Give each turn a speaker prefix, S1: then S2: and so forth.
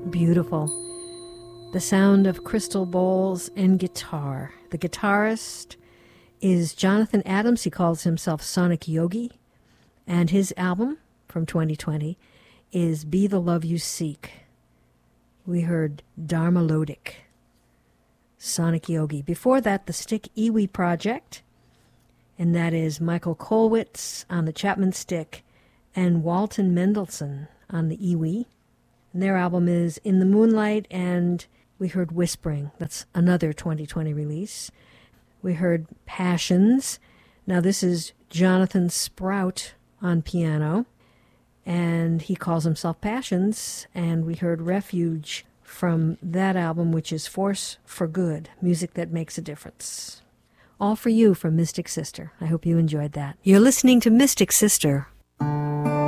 S1: Beautiful. The sound of crystal bowls and guitar. The guitarist is Jonathan Adams. He calls himself Sonic Yogi. And his album from 2020 is Be the Love You Seek. We heard Dharmalodic, Sonic Yogi. Before that, the Stick Iwi Project, and that is Michael Kolwitz on the Chapman Stick and Walton Mendelsohn on the Iwi. And their album is In the Moonlight, and we heard Whispering. That's another 2020 release. We heard Passions. Now this is Jonathan Sprout on piano, and he calls himself Passions, and we heard Refuge from that album, which is Force for Good, music that makes a difference. All for you from Mystic Sister. I hope you enjoyed that. You're listening to Mystic Sister.